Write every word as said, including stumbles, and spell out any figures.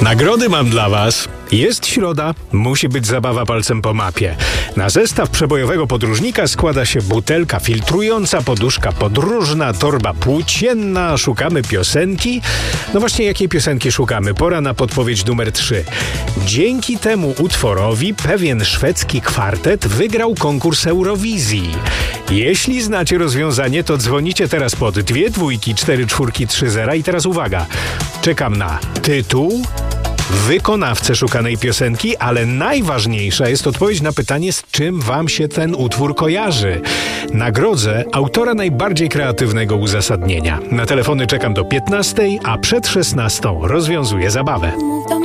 Nagrody mam dla was. Jest środa, musi być zabawa palcem po mapie. Na zestaw przebojowego podróżnika składa się butelka filtrująca, poduszka podróżna, torba płócienna. Szukamy piosenki. No właśnie, jakiej piosenki szukamy? Pora na podpowiedź numer trzy. Dzięki temu utworowi pewien szwedzki kwartet wygrał konkurs Eurowizji. Jeśli znacie rozwiązanie, to dzwonicie teraz pod dwie dwójki, cztery czwórki, trzy zera i teraz uwaga. Czekam na tytuł, wykonawcę szukanej piosenki, ale najważniejsza jest odpowiedź na pytanie, z czym wam się ten utwór kojarzy. Nagrodzę autora najbardziej kreatywnego uzasadnienia. Na telefony czekam do piętnastej, a przed szesnastą rozwiązuję zabawę.